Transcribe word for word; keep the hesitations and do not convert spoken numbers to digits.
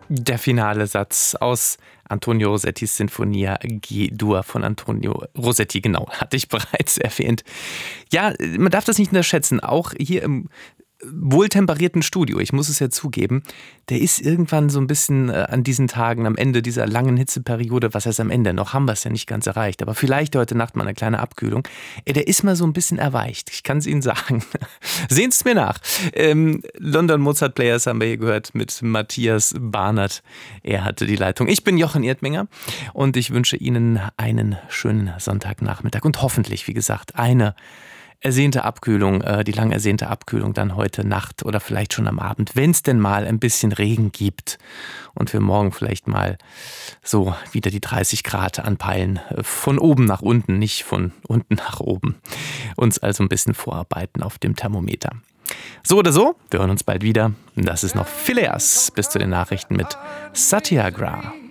Der finale Satz aus Antonio Rossettis Sinfonia G-Dur von Antonio Rossetti, genau, hatte ich bereits erwähnt. Ja, man darf das nicht unterschätzen, auch hier im wohltemperierten Studio, ich muss es ja zugeben, der ist irgendwann so ein bisschen äh, an diesen Tagen, am Ende dieser langen Hitzeperiode, was heißt am Ende, noch haben wir es ja nicht ganz erreicht, aber vielleicht heute Nacht mal eine kleine Abkühlung, äh, der ist mal so ein bisschen erweicht, ich kann es Ihnen sagen. Sehen Sie es mir nach. Ähm, London Mozart Players haben wir hier gehört mit Matthias Barnert, er hatte die Leitung. Ich bin Jochen Erdminger und ich wünsche Ihnen einen schönen Sonntagnachmittag und hoffentlich, wie gesagt, eine ersehnte Abkühlung, äh, die lang ersehnte Abkühlung dann heute Nacht oder vielleicht schon am Abend, wenn es denn mal ein bisschen Regen gibt und wir morgen vielleicht mal so wieder die dreißig Grad anpeilen, von oben nach unten, nicht von unten nach oben, uns also ein bisschen vorarbeiten auf dem Thermometer. So oder so, wir hören uns bald wieder. Das ist noch Phileas, bis zu den Nachrichten mit Satyagraha.